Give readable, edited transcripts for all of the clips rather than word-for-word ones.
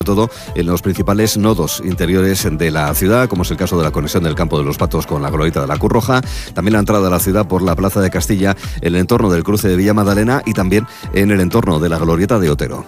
todo en los principales nodos interiores de la ciudad, como es el caso de la conexión del Campo de los Patos con la glorieta de la Cruz Roja, también la entrada a la ciudad por la Plaza de Castilla, en el entorno del cruce de Villa Magdalena y también en el entorno de la glorieta de Otero.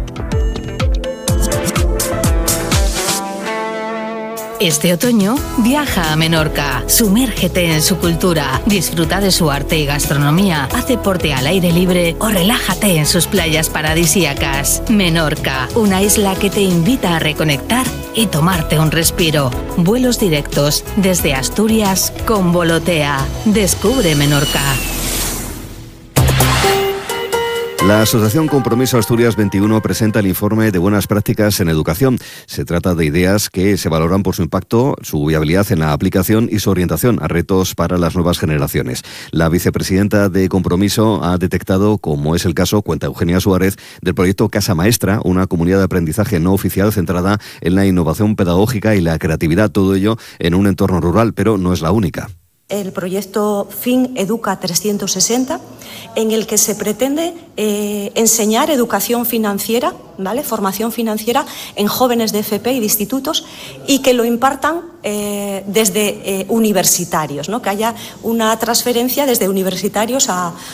Este otoño, viaja a Menorca, sumérgete en su cultura, disfruta de su arte y gastronomía, haz deporte al aire libre o relájate en sus playas paradisíacas. Menorca, una isla que te invita a reconectar y tomarte un respiro. Vuelos directos desde Asturias con Volotea. Descubre Menorca. La Asociación Compromiso Asturias 21 presenta el informe de buenas prácticas en educación. Se trata de ideas que se valoran por su impacto, su viabilidad en la aplicación y su orientación a retos para las nuevas generaciones. La vicepresidenta de Compromiso ha detectado, como es el caso, cuenta Eugenia Suárez, del proyecto Casa Maestra, una comunidad de aprendizaje no oficial centrada en la innovación pedagógica y la creatividad, todo ello en un entorno rural, pero no es la única. El proyecto FIN Educa 360, en el que se pretende enseñar educación financiera, ¿vale? Formación financiera en jóvenes de FP y de institutos, y que lo impartan desde universitarios, ¿no? Que haya una transferencia desde universitarios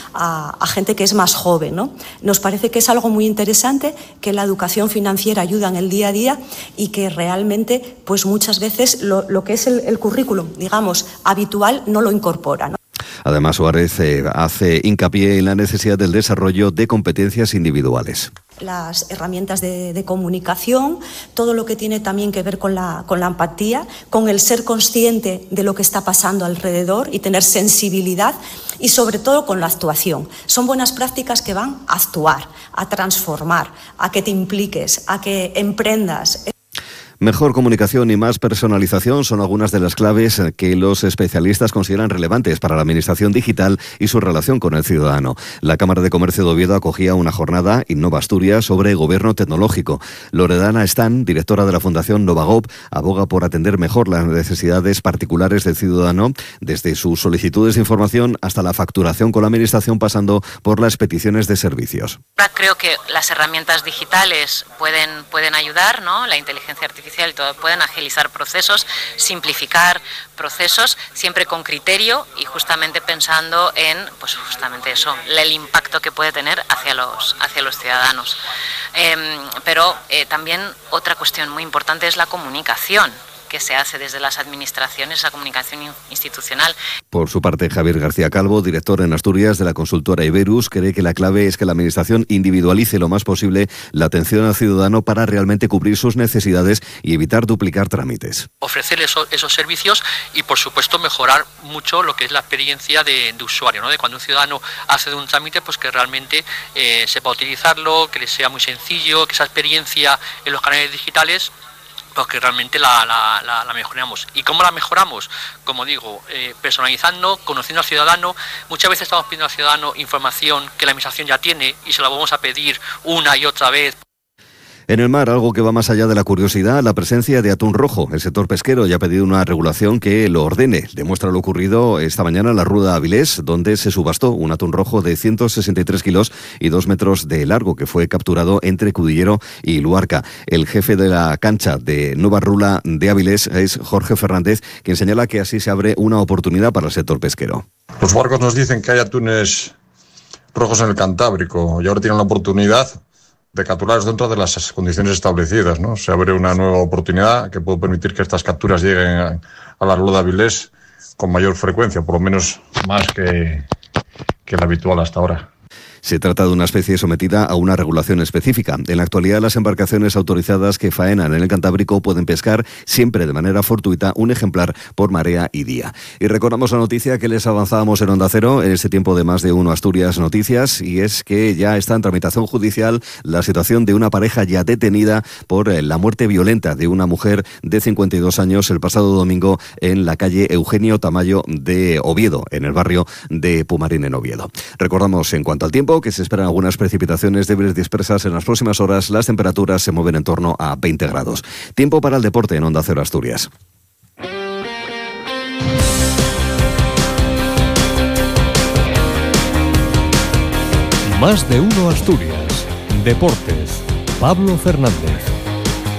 a gente que es más joven, ¿no? Nos parece que es algo muy interesante, que la educación financiera ayuda en el día a día y que realmente, pues muchas veces lo que es el currículum, digamos, habitual, no lo incorpora, ¿no? Además, Suárez hace hincapié en la necesidad del desarrollo de competencias individuales. Las herramientas de comunicación, todo lo que tiene también que ver con la empatía, con el ser consciente de lo que está pasando alrededor y tener sensibilidad, y sobre todo con la actuación. Son buenas prácticas que van a actuar, a transformar, a que te impliques, a que emprendas. Mejor comunicación y más personalización son algunas de las claves que los especialistas consideran relevantes para la administración digital y su relación con el ciudadano. La Cámara de Comercio de Oviedo acogía una jornada Innova Asturias sobre gobierno tecnológico. Loredana Stan, directora de la Fundación Novagov, aboga por atender mejor las necesidades particulares del ciudadano, desde sus solicitudes de información hasta la facturación con la administración, pasando por las peticiones de servicios. Creo que las herramientas digitales pueden ayudar, ¿no? La inteligencia artificial y todo, pueden agilizar procesos, simplificar procesos, siempre con criterio y justamente pensando en, pues justamente eso, el impacto que puede tener hacia los ciudadanos. Pero también otra cuestión muy importante es la comunicación que se hace desde las administraciones, esa comunicación institucional. Por su parte, Javier García Calvo, director en Asturias de la consultora Iberus, cree que la clave es que la administración individualice lo más posible la atención al ciudadano para realmente cubrir sus necesidades y evitar duplicar trámites. Ofrecer esos servicios y, por supuesto, mejorar mucho lo que es la experiencia de usuario, ¿no? De cuando un ciudadano hace de un trámite, pues que realmente sepa utilizarlo, que le sea muy sencillo, que esa experiencia en los canales digitales, pues que realmente la mejoramos. ¿Y cómo la mejoramos? Como digo, personalizando, conociendo al ciudadano. Muchas veces estamos pidiendo al ciudadano información que la administración ya tiene y se la vamos a pedir una y otra vez. En el mar, algo que va más allá de la curiosidad, la presencia de atún rojo. El sector pesquero ya ha pedido una regulación que lo ordene. Demuestra lo ocurrido esta mañana en la Ruda Avilés, donde se subastó un atún rojo de 163 kilos y 2 metros de largo, que fue capturado entre Cudillero y Luarca. El jefe de la cancha de Nueva Rula de Avilés es Jorge Fernández, quien señala que así se abre una oportunidad para el sector pesquero. Los barcos nos dicen que hay atunes rojos en el Cantábrico y ahora tienen la oportunidad de capturarlos dentro de las condiciones establecidas, ¿no? Se abre una nueva oportunidad que puede permitir que estas capturas lleguen a la Ruda de Avilés con mayor frecuencia, por lo menos más que la habitual hasta ahora. Se trata de una especie sometida a una regulación específica. En la actualidad, las embarcaciones autorizadas que faenan en el Cantábrico pueden pescar siempre de manera fortuita un ejemplar por marea y día. Y recordamos la noticia que les avanzábamos en Onda Cero en este tiempo de Más de Uno Asturias Noticias, y es que ya está en tramitación judicial la situación de una pareja ya detenida por la muerte violenta de una mujer de 52 años el pasado domingo en la calle Eugenio Tamayo de Oviedo, en el barrio de Pumarín, en Oviedo. Recordamos, en cuanto al tiempo, que se esperan algunas precipitaciones débiles dispersas en las próximas horas. Las temperaturas se mueven en torno a 20 grados. Tiempo para el deporte en Onda Cero Asturias. Más de Uno Asturias. Deportes. Pablo Fernández.